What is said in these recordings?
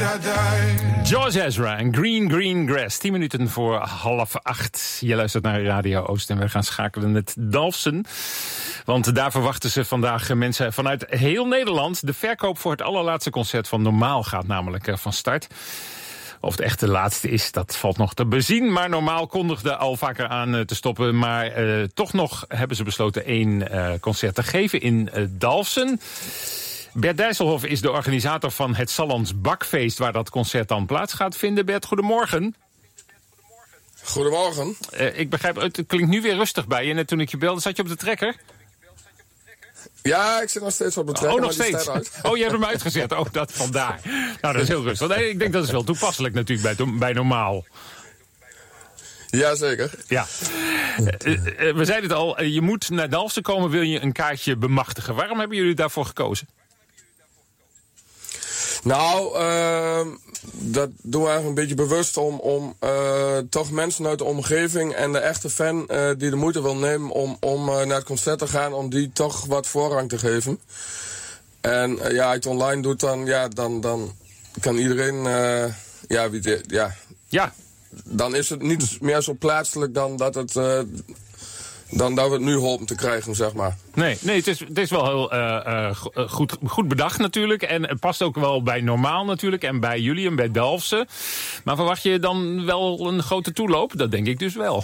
George Ezra en Green Grass. 10 minuten voor 7:30. Je luistert naar Radio Oost en we gaan schakelen met Dalfsen. Want daar verwachten ze vandaag mensen vanuit heel Nederland. De verkoop voor het allerlaatste concert van Normaal gaat namelijk van start. Of het echt de laatste is, dat valt nog te bezien. Maar Normaal kondigde al vaker aan te stoppen. Maar toch nog hebben ze besloten 1 concert te geven in Dalfsen. Bert Dijsselhoff is de organisator van het Sallands Bakfeest, waar dat concert dan plaats gaat vinden. Bert, goedemorgen. Goedemorgen. Ik begrijp, het klinkt nu weer rustig bij je. Net toen ik je belde, zat je op de trekker? Ja, ik zit nog steeds op de trekker. Oh, nog steeds? Oh, je hebt hem uitgezet. Oh, dat vandaar. Nou, dat is heel rustig. Nee, ik denk dat is wel toepasselijk natuurlijk bij Normaal. Jazeker. Ja. We zeiden het al, je moet naar Dalfsen komen, wil je een kaartje bemachtigen. Waarom hebben jullie daarvoor gekozen? Nou, dat doen we eigenlijk een beetje bewust om toch mensen uit de omgeving en de echte fan die de moeite wil nemen om naar het concert te gaan, om die toch wat voorrang te geven. En als je het online doet, dan kan iedereen, dan is het niet meer zo plaatselijk dan dat het... dan dat we het nu hopen te krijgen, zeg maar. Nee, het is wel heel goed bedacht natuurlijk. En het past ook wel bij Normaal natuurlijk. En bij jullie en bij Dalfsen. Maar verwacht je dan wel een grote toeloop? Dat denk ik dus wel.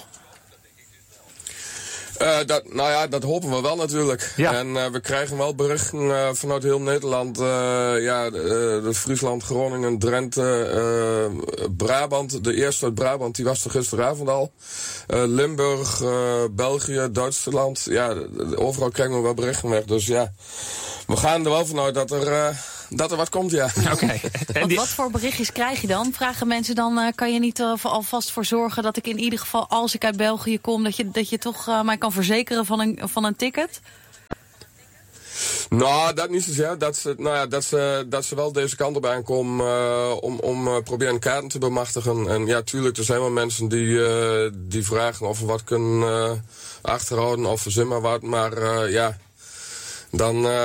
Dat hopen we wel natuurlijk. Ja. En we krijgen wel berichten vanuit heel Nederland. De Friesland, Groningen, Drenthe, Brabant. De eerste uit Brabant, die was er gisteravond al. Limburg, België, Duitsland. Ja, overal krijgen we wel berichten weg. Dus ja, we gaan er wel vanuit dat er wat komt, ja. Okay. Wat voor berichtjes krijg je dan? Vragen mensen dan, kan je niet alvast voor zorgen dat ik in ieder geval, als ik uit België kom, dat je toch mij kan verzekeren van een ticket? Nou, dat niet zozeer. Dat ze wel deze kant op aankomen om proberen kaarten te bemachtigen. En ja, tuurlijk, er zijn wel mensen die vragen of we wat kunnen achterhouden of verzin maar wat. Maar dan...